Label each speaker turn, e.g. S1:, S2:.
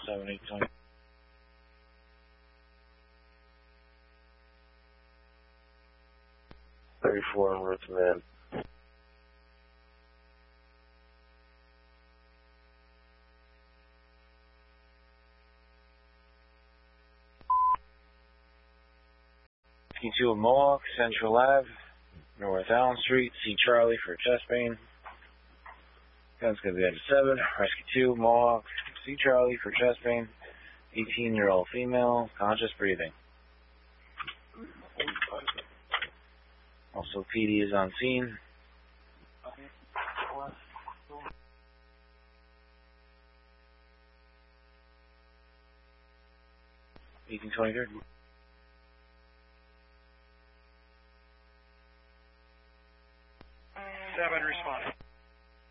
S1: 7820.
S2: .34 en route to man.
S1: Rescue 2 Mohawk, Central Ave, North Allen Street, C. Charlie for chest pain. Gun's going to be at 7. Rescue 2 Mohawk, C. Charlie for chest pain. 18-year-old female, conscious breathing. Also, PD is on scene. 1823.